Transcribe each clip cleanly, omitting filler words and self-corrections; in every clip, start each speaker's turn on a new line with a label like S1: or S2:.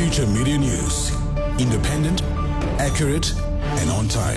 S1: Future Media News. Independent, accurate, and on time.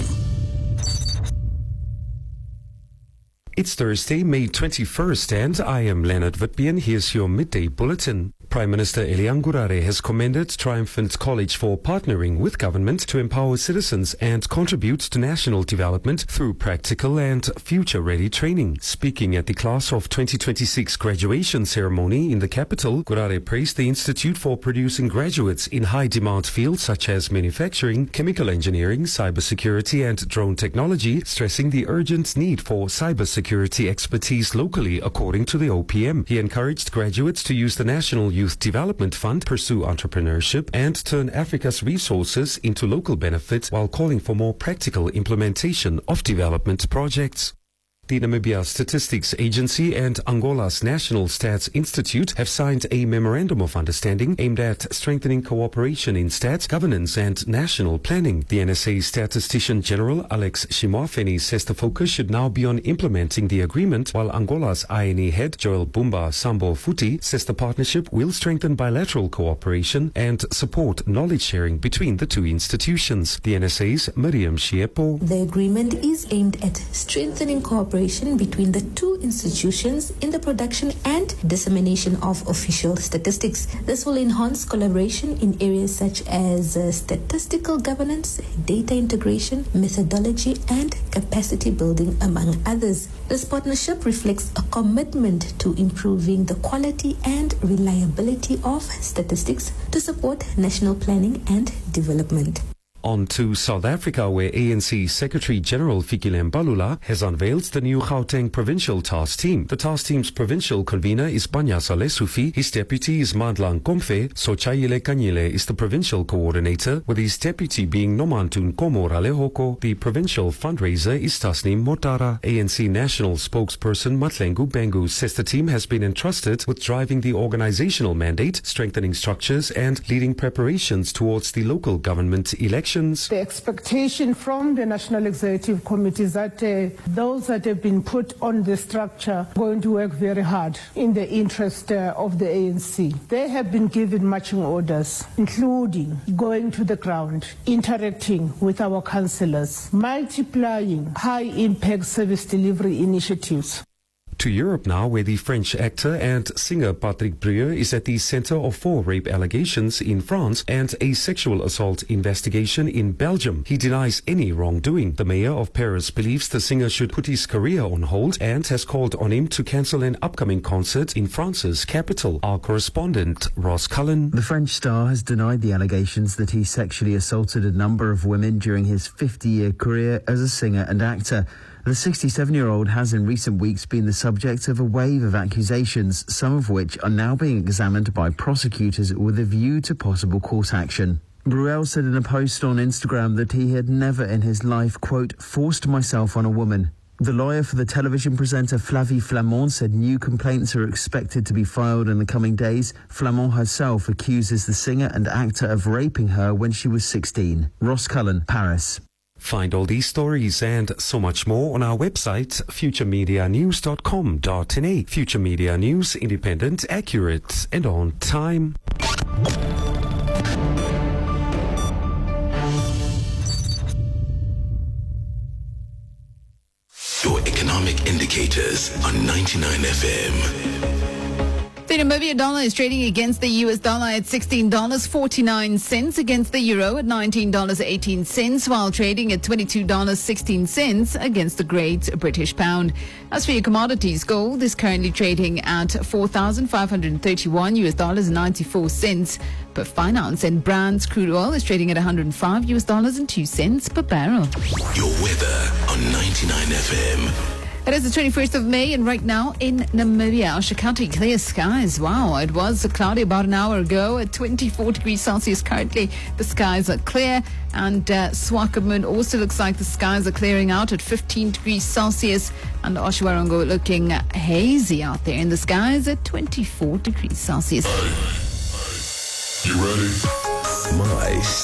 S2: It's Thursday, May 21st, and I am Leonard Witbeen. Here's your midday bulletin. Prime Minister Elian Gurare has commended Triumphant College for partnering with government to empower citizens and contribute to national development through practical and future-ready training. Speaking at the Class of 2026 graduation ceremony in the capital, Gurare praised the institute for producing graduates in high-demand fields such as manufacturing, chemical engineering, cybersecurity and drone technology, stressing the urgent need for cybersecurity expertise locally, according to the OPM. He encouraged graduates to use the National Youth Development Fund, pursue entrepreneurship, and turn Africa's resources into local benefit while calling for more practical implementation of development projects. The Namibia Statistics Agency and Angola's National Stats Institute have signed a memorandum of understanding aimed at strengthening cooperation in stats, governance and national planning. The NSA Statistician General Alex Shimoafeni says the focus should now be on implementing the agreement, while Angola's INE head Joel Bumba Sambo Futi says the partnership will strengthen bilateral cooperation and support knowledge sharing between the two institutions. The NSA's Miriam Shiepo.
S3: The agreement is aimed at strengthening cooperation between the two institutions in the production and dissemination of official statistics. This will enhance collaboration in areas such as statistical governance, data integration, methodology, and capacity building, among others. This partnership reflects a commitment to improving the quality and reliability of statistics to support national planning and development.
S2: On to South Africa, where ANC Secretary-General Fikile Mbalula has unveiled the new Gauteng Provincial Task Team. The task team's provincial convener is Banyasa Lesufi. His deputy is Mandla Nkomfe. Sochayile Kanyile is the provincial coordinator, with his deputy being Nomantun Komo Ralehoko. The provincial fundraiser is Tasnim Motara. ANC national spokesperson Matlengu Bengu says the team has been entrusted with driving the organizational mandate, strengthening structures and leading preparations towards the local government election.
S4: The expectation from the National Executive Committee is that those that have been put on the structure are going to work very hard in the interest of the ANC. They have been given marching orders, including going to the ground, interacting with our councillors, multiplying high-impact service delivery initiatives.
S2: To Europe now, where the French actor and singer Patrick Bruel is at the center of 4 rape allegations in France and a sexual assault investigation in Belgium. He denies any wrongdoing. The mayor of Paris believes the singer should put his career on hold and has called on him to cancel an upcoming concert in France's capital. Our correspondent, Ross Cullen.
S5: The French star has denied the allegations that he sexually assaulted a number of women during his 50-year career as a singer and actor. The 67-year-old has in recent weeks been the subject of a wave of accusations, some of which are now being examined by prosecutors with a view to possible court action. Bruel said in a post on Instagram that he had never in his life, quote, forced myself on a woman. The lawyer for the television presenter Flavie Flament said new complaints are expected to be filed in the coming days. Flament herself accuses the singer and actor of raping her when she was 16. Ross Cullen, Paris.
S2: Find all these stories and so much more on our website, futuremedianews.com.na. Future Media News, independent, accurate, and on time.
S1: Your economic indicators on 99 FM.
S6: The Namibian dollar is trading against the US dollar at $16.49, against the euro at $19.18, while trading at $22.16 against the Great British Pound. As for your commodities, gold is currently trading at $4,531 US dollars and 94 cents per fine ounce, and Brand's crude oil is trading at $105 US dollars and 2 cents per barrel.
S1: Your weather on 99 FM.
S6: It is the 21st of May, and right now in Namibia, Oshakati, clear skies. Wow, it was cloudy about an hour ago at 24 degrees Celsius. Currently, the skies are clear, and Swakopmund also looks like the skies are clearing out at 15 degrees Celsius, and Oshawarongo looking hazy out there in the skies at 24 degrees Celsius.
S1: You ready? My